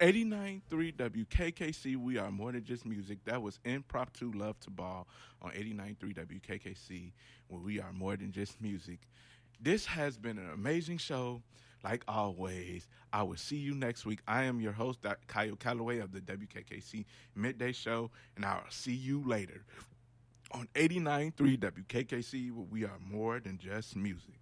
89.3 WKKC, we are more than just music. That was Impromptu Love to Ball on 89.3 WKKC, where we are more than just music. This has been an amazing show. Like always, I will see you next week. I am your host, Kyle Calloway of the WKKC Midday Show, and I'll see you later on 89.3 WKKC, where we are more than just music.